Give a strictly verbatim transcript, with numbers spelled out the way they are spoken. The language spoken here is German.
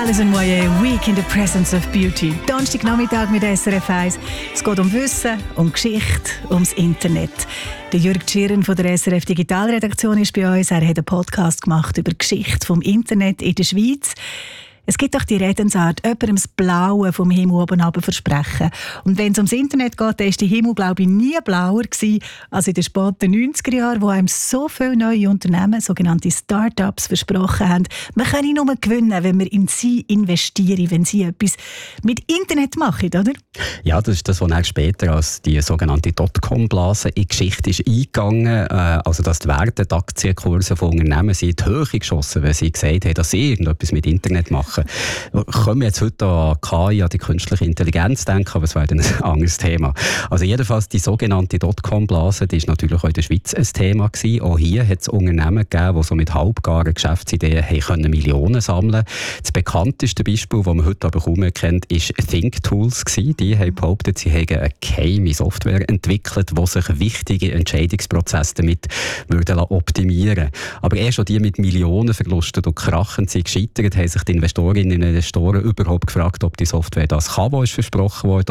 Alison Moyet, Week in the Presence of Beauty. Donnerstagnachmittag mit S R F eins. Es geht um Wissen, um Geschichte, ums Internet. Der Jürg Tschirren von der S R F Digitalredaktion ist bei uns. Er hat einen Podcast gemacht über die Geschichte vom Internet in der Schweiz. Es gibt doch die Redensart, jemandem das Blaue vom Himmel oben runter versprechen. Und wenn es ums Internet geht, dann war der Himmel, glaube ich, nie blauer gewesen als in den späten neunziger Jahren, wo einem so viele neue Unternehmen, sogenannte Start-ups, versprochen haben, man könne nur gewinnen, wenn man in sie investiere, wenn sie etwas mit Internet machen, oder? Ja, das ist das, was dann später als die sogenannte Dotcom-Blase in die Geschichte ist eingegangen. Also, dass die Werte, die Aktienkurse von Unternehmen sind in die Höhe geschossen, weil sie gesagt haben, dass sie irgendetwas mit Internet machen. Können wir jetzt heute an K I, an die künstliche Intelligenz denken, aber es wäre dann ein anderes Thema. Also jedenfalls die sogenannte Dotcom-Blase, die ist natürlich auch in der Schweiz ein Thema gewesen. Auch hier hat es Unternehmen gegeben, die so mit halbgaren Geschäftsideen haben können Millionen sammeln. Das bekannteste Beispiel, das man heute aber kaum mehr kennt, ist ThinkTools gewesen. Die haben behauptet, sie hätten eine geheime Software entwickelt, die sich wichtige Entscheidungsprozesse damit würden optimieren. Aber erst schon die mit Millionenverlusten und Krachen sind gescheitert, haben sich die Investorinnen und Investoren überhaupt gefragt, ob die Software das kann, was ist versprochen wurde.